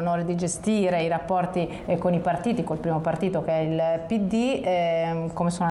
l'onore di gestire i rapporti con i partiti, col primo partito che è il PD, come sono?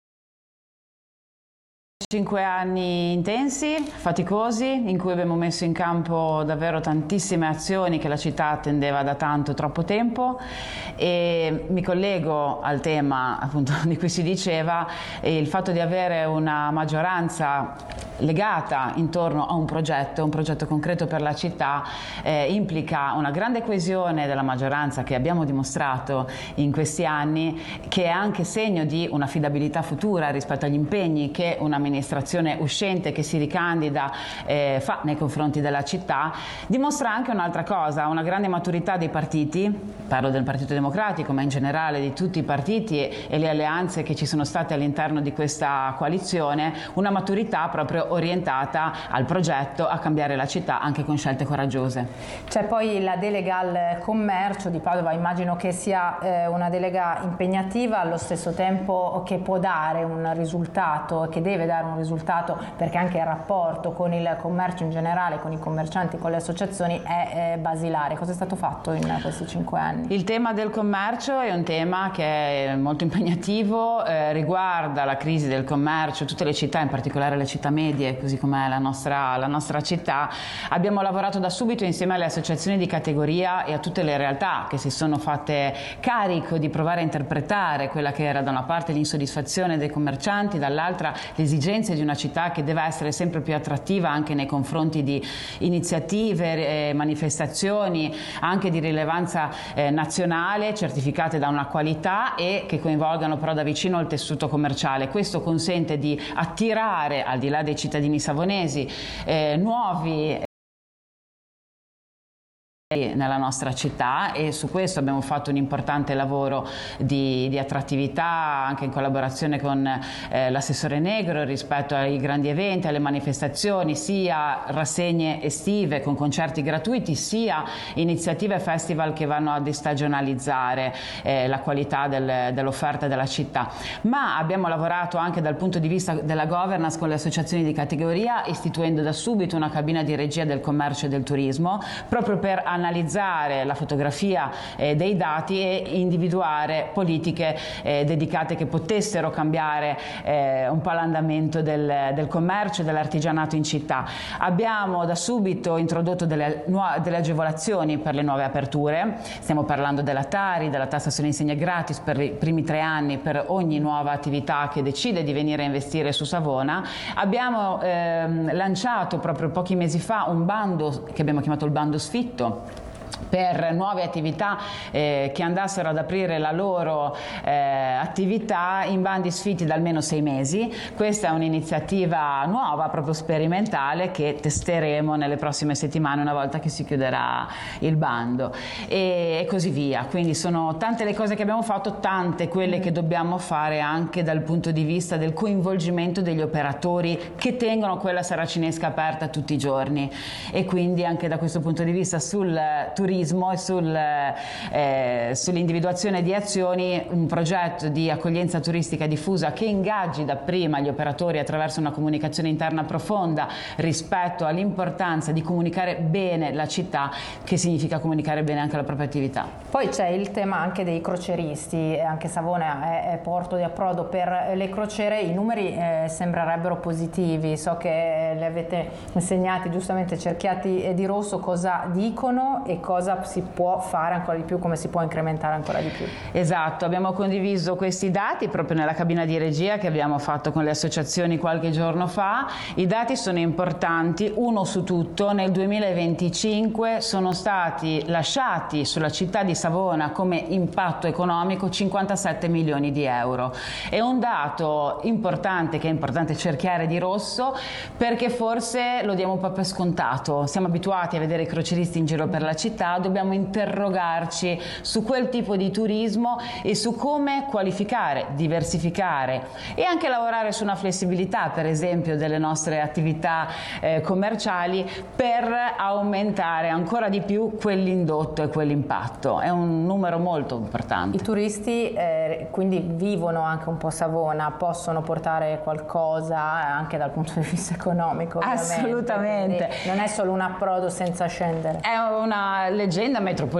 5 anni intensi, faticosi, in cui abbiamo messo in campo davvero tantissime azioni che la città attendeva da tanto, troppo tempo, e mi collego al tema appunto di cui si diceva, il fatto di avere una maggioranza legata intorno a un progetto concreto per la città, implica una grande coesione della maggioranza che abbiamo dimostrato in questi anni, che è anche segno di un'affidabilità futura rispetto agli impegni che un'amministrazione uscente che si ricandida fa nei confronti della città. Dimostra anche un'altra cosa, una grande maturità dei partiti, parlo del Partito Democratico ma in generale di tutti i partiti e le alleanze che ci sono state all'interno di questa coalizione, una maturità proprio orientata al progetto, a cambiare la città anche con scelte coraggiose. C'è poi la delega al commercio di Padova, immagino che sia una delega impegnativa, allo stesso tempo che può dare un risultato, che deve dare un risultato, perché anche il rapporto con il commercio in generale, con i commercianti, con le associazioni è basilare. Cosa è stato fatto in questi 5 anni? Il tema del commercio è un tema che è molto impegnativo, riguarda la crisi del commercio, tutte le città, in particolare le città medie, così come la nostra città. Abbiamo lavorato da subito insieme alle associazioni di categoria e a tutte le realtà che si sono fatte carico di provare a interpretare quella che era da una parte l'insoddisfazione dei commercianti, dall'altra l'esigenza di una città che deve essere sempre più attrattiva anche nei confronti di iniziative, manifestazioni anche di rilevanza nazionale, certificate da una qualità e che coinvolgano però da vicino il tessuto commerciale. Questo consente di attirare, al di là dei cittadini savonesi, nuovi nella nostra città, e su questo abbiamo fatto un importante lavoro di attrattività anche in collaborazione con l'assessore Negro rispetto ai grandi eventi, alle manifestazioni, sia rassegne estive con concerti gratuiti, sia iniziative e festival che vanno a destagionalizzare la qualità dell'offerta della città. Ma abbiamo lavorato anche dal punto di vista della governance con le associazioni di categoria, istituendo da subito una cabina di regia del commercio e del turismo, proprio per analizzare la fotografia dei dati e individuare politiche dedicate che potessero cambiare un po' l'andamento del commercio e dell'artigianato in città. Abbiamo da subito introdotto delle agevolazioni per le nuove aperture, stiamo parlando della Tari, della tassa sull'insegna gratis per i primi 3 anni per ogni nuova attività che decide di venire a investire su Savona. Abbiamo lanciato proprio pochi mesi fa un bando che abbiamo chiamato il bando sfitto per nuove attività che andassero ad aprire la loro attività in bandi sfitti da almeno 6 mesi. Questa è un'iniziativa nuova, proprio sperimentale, che testeremo nelle prossime settimane una volta che si chiuderà il bando e così via. Quindi sono tante le cose che abbiamo fatto, tante quelle che dobbiamo fare anche dal punto di vista del coinvolgimento degli operatori che tengono quella saracinesca aperta tutti i giorni, e quindi anche da questo punto di vista sul turismo e sull'individuazione di azioni, un progetto di accoglienza turistica diffusa che ingaggi dapprima gli operatori attraverso una comunicazione interna profonda rispetto all'importanza di comunicare bene la città, che significa comunicare bene anche la propria attività. Poi c'è il tema anche dei croceristi, anche Savona è porto di approdo per le crociere, i numeri sembrerebbero positivi, so che le avete segnati giustamente cerchiati di rosso, cosa dicono e cosa si può fare ancora di più, come si può incrementare ancora di più. Esatto, abbiamo condiviso questi dati proprio nella cabina di regia che abbiamo fatto con le associazioni qualche giorno fa. I dati sono importanti, uno su tutto: nel 2025 sono stati lasciati sulla città di Savona come impatto economico 57 milioni di euro. È un dato importante, che è importante cerchiare di rosso, perché forse lo diamo un po' per scontato. Siamo abituati a vedere i croceristi in giro per la città, dobbiamo interrogarci su quel tipo di turismo e su come qualificare, diversificare e anche lavorare su una flessibilità, per esempio, delle nostre attività commerciali, per aumentare ancora di più quell'indotto e quell'impatto. È un numero molto importante. I turisti quindi vivono anche un po' Savona, possono portare qualcosa anche dal punto di vista economico, ovviamente. Assolutamente. Quindi non è solo un approdo senza scendere. È una leggenda metropolitana